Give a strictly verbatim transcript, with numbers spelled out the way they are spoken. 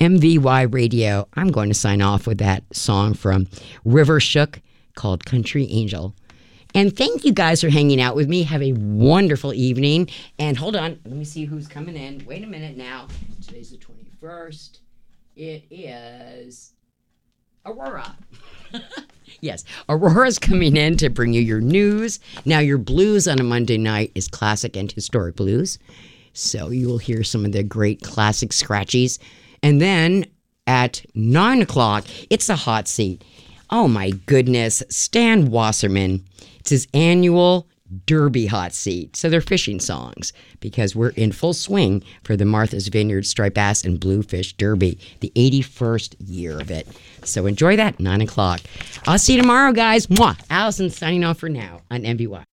M V Y Radio. I'm going to sign off with that song from River Shook called Country Angel. And thank you guys for hanging out with me. Have a wonderful evening. And hold on, let me see who's coming in. Wait a minute now. Today's the twenty-first. It is Aurora. Yes, Aurora's coming in to bring you your news. Now, your blues on a Monday night is classic and historic blues. So you will hear some of the great classic scratchies. And then at nine o'clock, it's a hot seat. Oh, my goodness. Stan Wasserman. It's his annual Derby hot seat. So they're fishing songs because we're in full swing for the Martha's Vineyard Striped Bass and Bluefish Derby, the eighty-first year of it. So enjoy that, nine o'clock. I'll see you tomorrow, guys. Mwah. Allison signing off for now on M V Y.